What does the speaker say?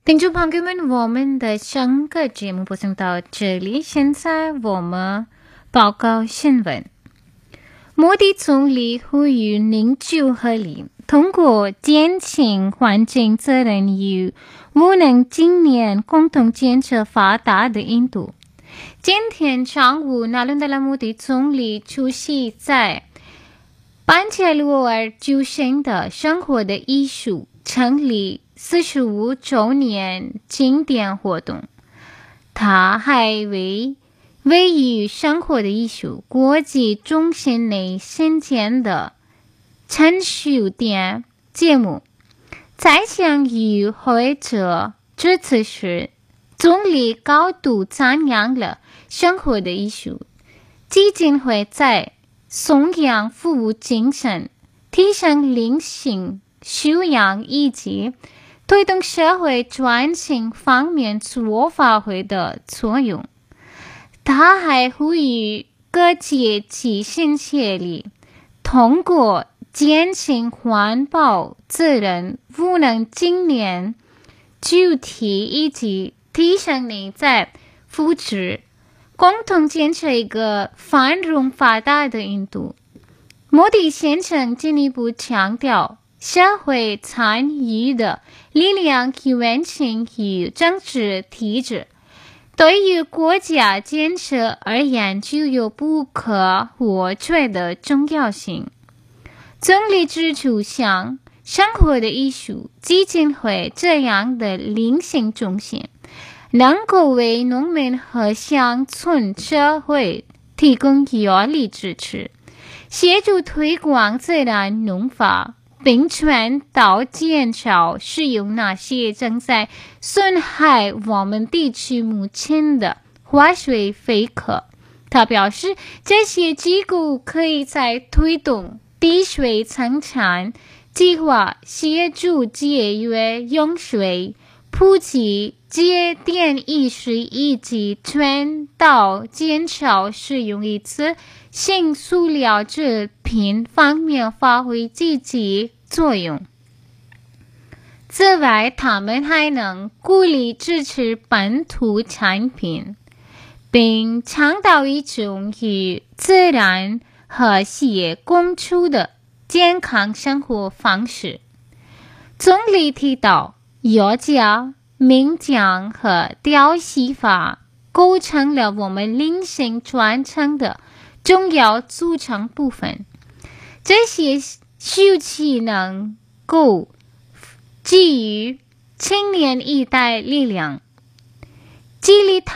听众朋友们，我们的上个节目播送到这里，现在我们报告新闻。莫迪总理呼吁凝聚合力，通过减轻环境责任与无能青年共同建设发达的印度。今天上午，纳伦德拉莫迪总理出席在班切罗尔举行的生活的艺术成立45周年庆典活动。他还为位于生活的艺术国际中心内新建的陈述店节目在向与会者致辞时，总理高度赞扬了生活的艺术基金会在颂扬服务精神、提升灵性修养以及推动社会转型方面所发挥的作用。他还呼吁各界齐心协力，通过减轻环保责任、无能青年主题以及提升内在福祉，共同建设一个繁荣发达的印度。莫迪先生进一步强调，社会参与的力量远胜于政治体制，对于国家建设而言具有不可或缺的重要性。总理指出，像生活的艺术基金会这样的灵性中心，能够为农民和乡村社会提供有力支持，协助推广自然农法，并劝导减少使用那些正在损害我们地区目前的化学废壳。他表示，这些机构可以在推动滴水生产计划、协助节约用水、普及节电意识以及劝导减少使用一次性塑料制品方面发挥积极作用。此外，他们还能鼓励支持本土产品，并倡导一种与自然和谐共处的健康生活方式。总理提到，瑜伽、冥想和调息法构成了我们灵性传承的重要组成部分。这些修持能够给予青年一代力量，激励他